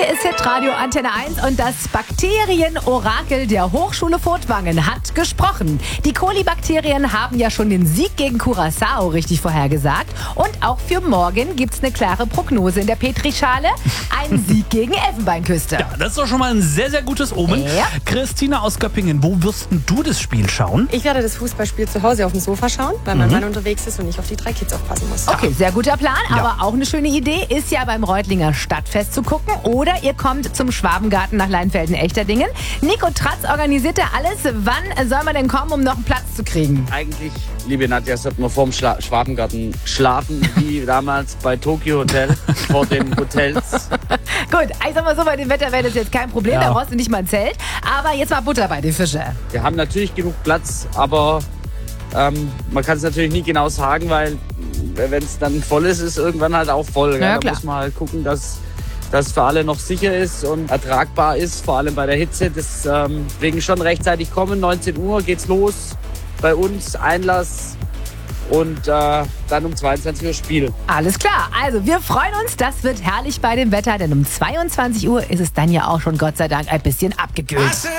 Hier ist Hitradio Antenne 1 und das Bakterienorakel der Hochschule Furtwangen hat gesprochen. Die Kolibakterien haben ja schon den Sieg gegen Curaçao richtig vorhergesagt. Und auch für morgen gibt's eine klare Prognose in der Petrischale. Ein Sieg gegen Elfenbeinküste. Ja, das ist doch schon mal ein sehr, sehr gutes Omen. Ja. Christina aus Göppingen, wo wirst denn du das Spiel schauen? Ich werde das Fußballspiel zu Hause auf dem Sofa schauen, weil mein Mann unterwegs ist und ich auf die 3 Kids aufpassen muss. Okay, sehr guter Plan, Ja. aber auch eine schöne Idee ist ja beim Reutlinger Stadtfest zu gucken. Oder ihr kommt zum Schwabengarten nach Leinfelden-Echterdingen. Nico Tratz organisiert da alles. Wann soll man denn kommen, um noch einen Platz zu kriegen? Eigentlich, liebe Nadja, sollte man vorm Schwabengarten schlafen, wie damals bei Tokyo Hotel, vor den Hotels. Gut, ich sag mal so, bei dem Wetter wäre das jetzt kein Problem, Ja. da brauchst du nicht mal ein Zelt. Aber jetzt mal Butter bei den Fischen. Wir haben natürlich genug Platz, aber man kann es natürlich nie genau sagen, weil wenn es dann voll ist, ist irgendwann halt auch voll. Ja, Da klar. muss man halt gucken, dass das für alle noch sicher ist und ertragbar ist, vor allem bei der Hitze. Deswegen schon rechtzeitig kommen, 19 Uhr geht's los bei uns, Einlass und dann um 22 Uhr Spiel. Alles klar, also wir freuen uns, das wird herrlich bei dem Wetter, denn um 22 Uhr ist es dann ja auch schon Gott sei Dank ein bisschen abgekühlt.